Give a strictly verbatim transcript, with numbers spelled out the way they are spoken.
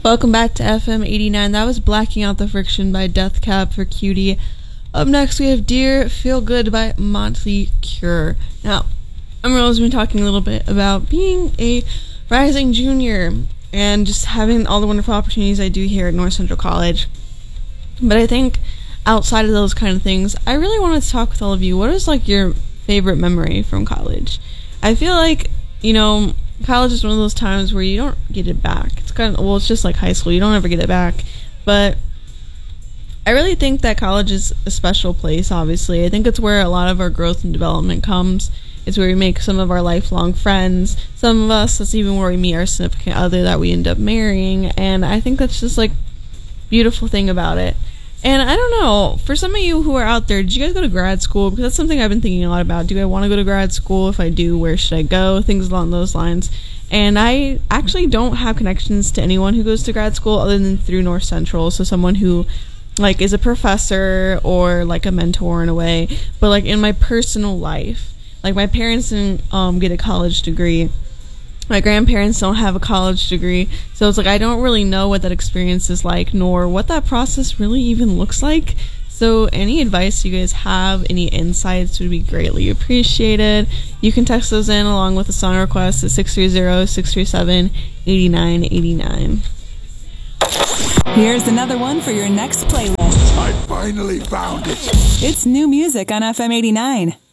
Welcome back to F M eighty-nine. That was Blacking Out the Friction by Death Cab for Cutie. Up next, we have Dear Feel Good by Motley Crue. Now, Emerald's been talking a little bit about being a rising junior and just having all the wonderful opportunities I do here at North Central College. But I think outside of those kind of things, I really wanted to talk with all of you. What is like your favorite memory from college? I feel like, you know, college is one of those times where you don't get it back. It's kind of, well, it's just like high school. You don't ever get it back. But I really think that college is a special place, obviously. I think it's where a lot of our growth and development comes. It's where we make some of our lifelong friends. Some of us, that's even where we meet our significant other that we end up marrying. And I think that's just like beautiful thing about it. And I don't know, for some of you who are out there, did you guys go to grad school? Because that's something I've been thinking a lot about. Do I want to go to grad school? If I do, where should I go? Things along those lines. And I actually don't have connections to anyone who goes to grad school other than through North Central. So someone who like is a professor or like a mentor in a way. But like in my personal life, like my parents didn't um, get a college degree. My grandparents don't have a college degree, so it's like I don't really know what that experience is like, nor what that process really even looks like. So any advice you guys have, any insights would be greatly appreciated. You can text those in along with a song request at six three zero, six three seven, eight nine eight nine. Here's another one for your next playlist. I finally found it. It's new music on F M eighty-nine.